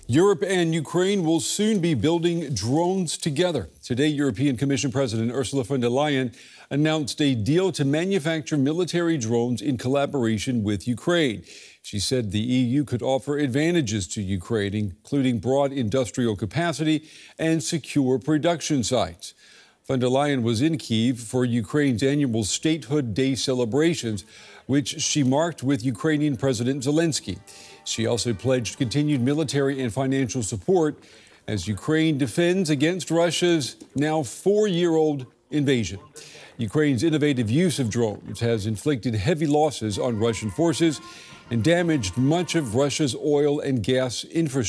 Europe and Ukraine will soon be building drones together. Today, European Commission President Ursula von der Leyen announced a deal to manufacture military drones in collaboration with Ukraine. She said the EU could offer advantages to Ukraine, including broad industrial capacity and secure production sites. Von der Leyen was in Kyiv for Ukraine's annual Statehood Day celebrations, which she marked with Ukrainian President Zelensky. She also pledged continued military and financial support as Ukraine defends against Russia's now 4-year-old invasion. Ukraine's innovative use of drones has inflicted heavy losses on Russian forces and damaged much of Russia's oil and gas infrastructure.